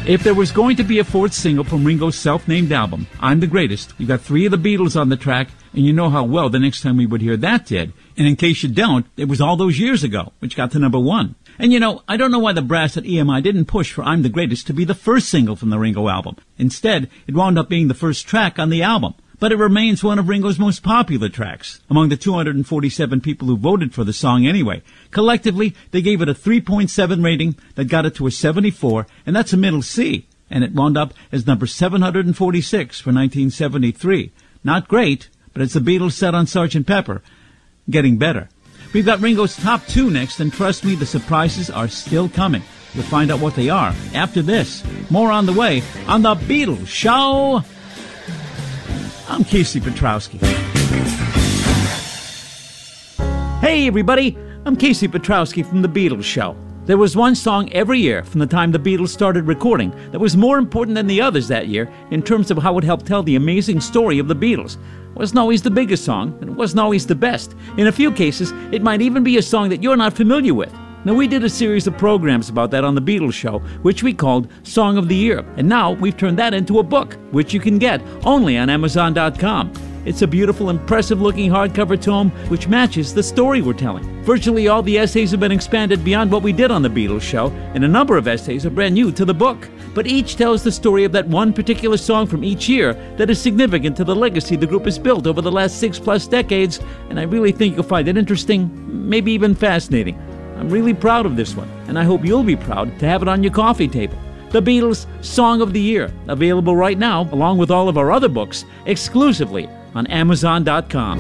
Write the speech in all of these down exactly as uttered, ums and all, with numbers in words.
If there was going to be a fourth single from Ringo's self-named album, I'm the Greatest, you got three of the Beatles on the track, and you know how well the next time we would hear that did. And in case you don't, it was all those years ago, which got to number one. And you know, I don't know why the brass at E M I didn't push for I'm the Greatest to be the first single from the Ringo album. Instead, it wound up being the first track on the album. But it remains one of Ringo's most popular tracks, among the two hundred forty-seven people who voted for the song anyway. Collectively, they gave it a three point seven rating that got it to a seventy-four, and that's a middle C. And it wound up as number seven hundred forty-six for nineteen seventy-three. Not great, but it's the Beatles set on Sergeant Pepper. Getting better. We've got Ringo's top two next, and trust me, the surprises are still coming. We'll find out what they are after this. More on the way on The Beatles Show. I'm Casey Petrowski. Hey everybody, I'm Casey Petrowski from The Beatles Show. There was one song every year from the time the Beatles started recording that was more important than the others that year in terms of how it helped tell the amazing story of the Beatles. It wasn't always the biggest song, and it wasn't always the best. In a few cases, it might even be a song that you're not familiar with. Now, we did a series of programs about that on The Beatles Show, which we called Song of the Year. And now we've turned that into a book, which you can get only on Amazon dot com. It's a beautiful, impressive-looking hardcover tome which matches the story we're telling. Virtually all the essays have been expanded beyond what we did on The Beatles Show, and a number of essays are brand new to the book. But each tells the story of that one particular song from each year that is significant to the legacy the group has built over the last six-plus decades, and I really think you'll find it interesting, maybe even fascinating. I'm really proud of this one, and I hope you'll be proud to have it on your coffee table. The Beatles Song of the Year, available right now, along with all of our other books, exclusively on Amazon dot com.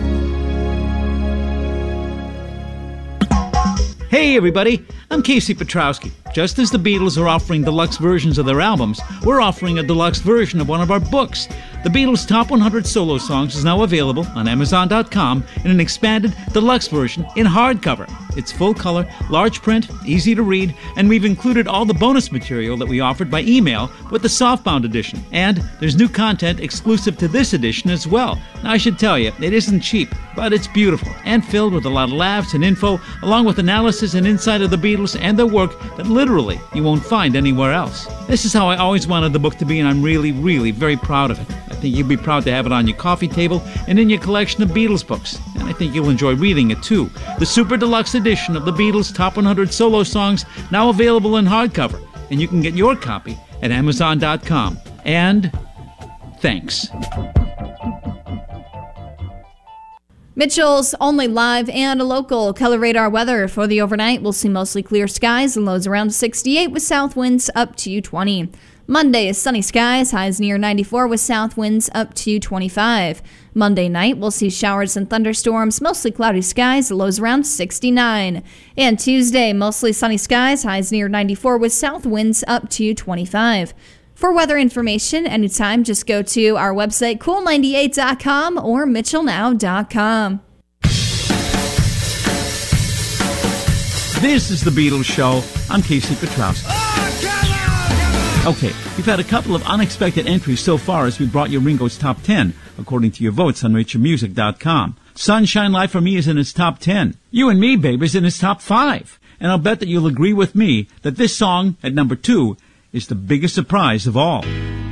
Hey everybody, I'm Casey Petrowski. Just as the Beatles are offering deluxe versions of their albums, we're offering a deluxe version of one of our books. The Beatles' Top one hundred Solo Songs is now available on Amazon dot com in an expanded deluxe version in hardcover. It's full color, large print, easy to read, and we've included all the bonus material that we offered by email with the softbound edition. And there's new content exclusive to this edition as well. Now, I should tell you, it isn't cheap, but it's beautiful and filled with a lot of laughs and info, along with analysis and insight of the Beatles and their work that literally you won't find anywhere else. This is how I always wanted the book to be, and I'm really, really very proud of it. I think you'll be proud to have it on your coffee table and in your collection of Beatles books, and I think you'll enjoy reading it too. The Super Deluxe edition of the Beatles' Top one hundred Solo Songs, now available in hardcover, and you can get your copy at Amazon dot com. And thanks. Mitchell's only live and local color radar weather for the overnight. We'll see mostly clear skies and lows around sixty-eight with south winds up to twenty. Monday is sunny skies, highs near ninety-four with south winds up to twenty-five. Monday night, we'll see showers and thunderstorms, mostly cloudy skies, lows around sixty-nine. And Tuesday, mostly sunny skies, highs near ninety-four with south winds up to twenty-five. For weather information, anytime, just go to our website, cool ninety-eight dot com or mitchell now dot com. This is The Beatles Show. I'm Casey Petrowski. Okay, we've had a couple of unexpected entries so far as we brought you Ringo's Top ten, according to your votes on rachel music dot com. Sunshine Life for Me is in its top ten. You and Me, Babe, is in its top five. And I'll bet that you'll agree with me that this song, at number two, is the biggest surprise of all.